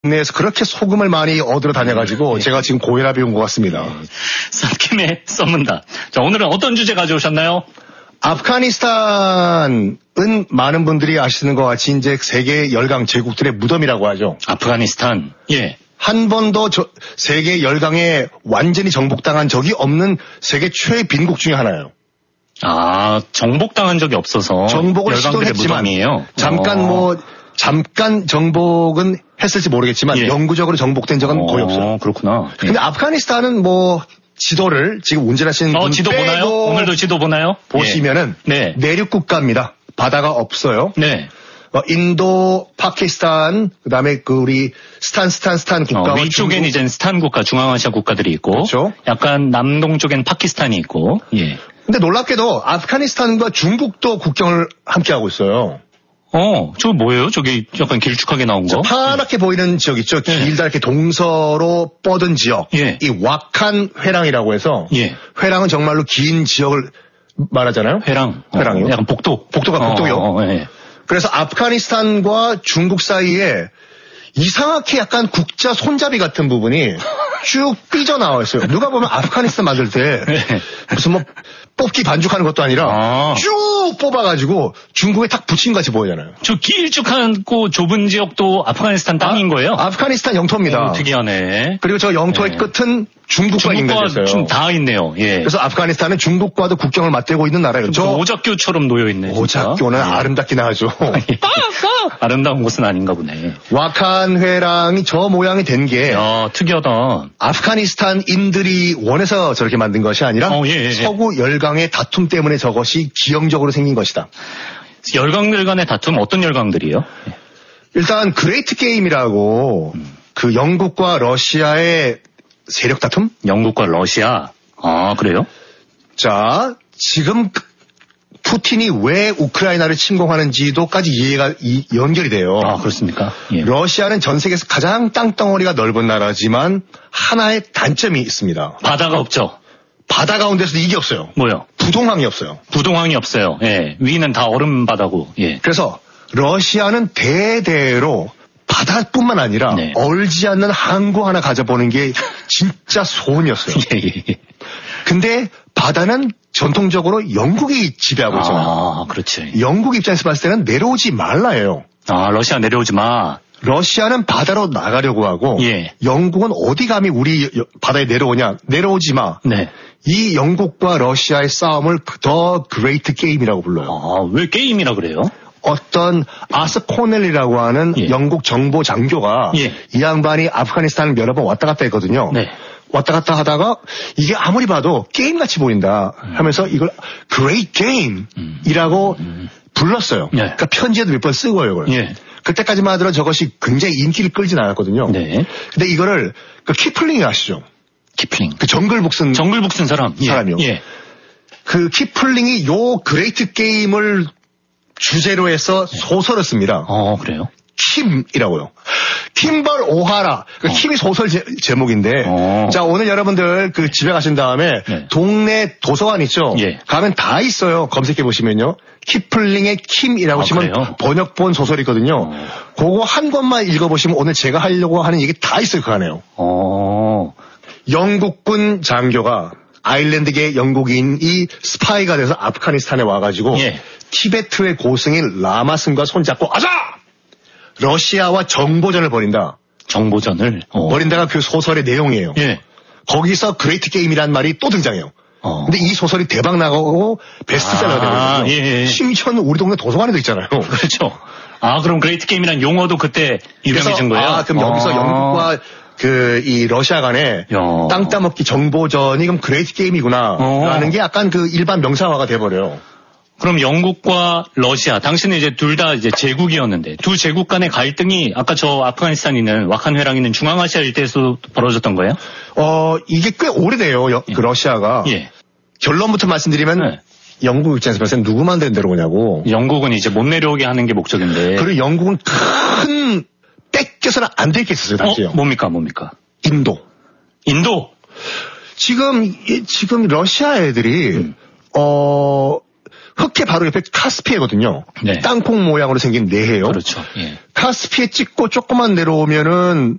내에서 그렇게 소금을 많이 얻으러 다녀가지고 제가 지금 고혈압이 온 것 같습니다. 쌈김에 썸문다. 자, 오늘은 어떤 주제 가져오셨나요? 아프가니스탄은 많은 분들이 아시는 것 같이 이제 세계 열강 제국들의 무덤이라고 하죠. 아프가니스탄. 예. 한 번도 세계 열강에 완전히 정복당한 적이 없는 세계 최 빈국 중에 하나예요. 아, 정복당한 적이 없어서. 정복을 시도했지만 잠깐 정복은 했을지 모르겠지만 예. 영구적으로 정복된 적은 거의 없어요. 그렇구나. 근데 아프가니스탄은 뭐 지도를 지금 운전하시는 분 지도 빼고 보나요? 오늘도 지도 보나요? 보시면은 네. 내륙 국가입니다. 바다가 없어요. 네. 인도, 파키스탄, 그다음에 우리 스탄 국가와 위쪽엔 중국. 이제 스탄 국가, 중앙아시아 국가들이 있고, 그렇죠. 약간 남동쪽엔 파키스탄이 있고, 예. 근데 놀랍게도 아프가니스탄과 중국도 국경을 함께하고 있어요. 저거 뭐예요? 저기 약간 길쭉하게 나온 거? 파랗게 보이는 지역 있죠. 네. 길다 이렇게 동서로 뻗은 지역. 예. 이 와칸 회랑이라고 해서 예. 회랑은 정말로 긴 지역을 말하잖아요. 회랑이요? 약간 복도. 복도요. 예. 그래서 아프가니스탄과 중국 사이에 이상하게 약간 국자 손잡이 같은 부분이 쭉 삐져나와 있어요. 누가 보면 아프가니스탄 만들 때 네. 무슨 뭐 뽑기 반죽하는 것도 아니라 쭉 뽑아가지고 중국에 탁 붙인 같이 보이잖아요. 저 길쭉하고 좁은 지역도 아프가니스탄 땅인 거예요? 아프가니스탄 영토입니다. 특이하네. 그리고 저 영토의 끝은 중국과 연결됐어요. 좀 다 있네요. 예. 그래서 아프가니스탄은 중국과도 국경을 맞대고 있는 나라예요. 오작교처럼 놓여 있네. 오작교는 아름답긴 하죠. 아름다운 곳은 아닌가 보네. 와칸 회랑이 저 모양이 된 게 특이하다. 아프가니스탄인들이 원해서 저렇게 만든 것이 아니라 서구 열강의 다툼 때문에 저것이 기형적으로 생긴 것이다. 열강들 간의 다툼 어떤 열강들이요? 일단 그레이트 게임이라고 그 영국과 러시아의 세력 다툼? 영국과 러시아. 아, 그래요? 자, 지금 푸틴이 왜 우크라이나를 침공하는지도까지 이해가 연결이 돼요. 아, 그렇습니까? 예. 러시아는 전 세계에서 가장 땅덩어리가 넓은 나라지만 하나의 단점이 있습니다. 바다가 없죠. 바다 가운데서도 이게 없어요. 뭐요? 부동항이 없어요. 부동항이 없어요. 예. 위는 다 얼음 바다고. 예. 그래서 러시아는 대대로 바다뿐만 아니라 얼지 않는 항구 하나 가져보는 게 진짜 소원이었어요. 예. 근데 바다는 전통적으로 영국이 지배하고 있잖아요. 아, 그렇지. 영국 입장에서 봤을 때는 내려오지 말라예요. 아, 러시아 내려오지 마. 러시아는 바다로 나가려고 하고 영국은 어디 감히 우리 바다에 내려오냐. 내려오지 마. 네. 이 영국과 러시아의 싸움을 더 그레이트 게임이라고 불러요. 아, 왜 게임이라 그래요? 어떤 아서 코넬이라고 하는 영국 정보 장교가 이 양반이 아프가니스탄을 여러 번 왔다 갔다 했거든요. 네. 왔다 갔다 하다가 이게 아무리 봐도 게임같이 보인다 하면서 이걸 그레이트 게임이라고 불렀어요. 그러니까 편지에도 몇 번 쓰고요. 이걸. 그때까지만 하더라도 저것이 굉장히 인기를 끌진 않았거든요. 근데 이거를 그 키플링이 아시죠? 키플링. 그 정글북슨 사람. 사람이요. 그 키플링이 요 그레이트 게임을 주제로 해서 소설을 씁니다. 그래요? 킴이라고요. 킴벌 오하라. 킴이 소설 제목인데. 자, 오늘 여러분들 그 집에 가신 다음에 동네 도서관 있죠? 가면 다 있어요. 검색해 보시면요. 키플링의 킴이라고 치면 그래요? 번역본 소설이 있거든요. 그거 한 권만 읽어보시면 오늘 제가 하려고 하는 얘기 다 있을 거 아니에요. 영국군 장교가 아일랜드계 영국인이 스파이가 돼서 아프가니스탄에 와가지고 티베트의 고승인 라마슨과 손잡고 아자! 러시아와 정보전을 벌인다. 정보전을? 벌인다가 그 소설의 내용이에요. 거기서 그레이트 게임이라는 말이 또 등장해요. 근데 이 소설이 대박 나가고 베스트셀러가 되거든요. 심지어는 우리 동네 도서관에도 있잖아요. 그렇죠. 아, 그럼 그레이트 게임이란 용어도 그때 유명해진 거예요? 그럼 여기서 영국과 이 러시아 간에 땅 따먹기 정보전이 그럼 그레이트 게임이구나. 라는 게 약간 그 일반 명사화가 돼버려요. 그럼 영국과 러시아, 당시는 이제 둘 다 이제 제국이었는데 두 제국 간의 갈등이 아까 저 아프가니스탄 있는 와칸 회랑 있는 중앙아시아 일대에서 벌어졌던 거예요? 이게 꽤 오래돼요. 그 러시아가. 결론부터 말씀드리면 영국 입장에서 봤을 때 누구만 내려오냐고. 영국은 이제 못 내려오게 하는 게 목적인데. 그리고 영국은 큰 뺏겨서는 안 될 게 있었어요, 당시요. 뭡니까? 인도. 지금 러시아 애들이 흑해 바로 옆에 카스피해거든요. 땅콩 모양으로 생긴 내해요. 그렇죠. 카스피해 찍고 조금만 내려오면은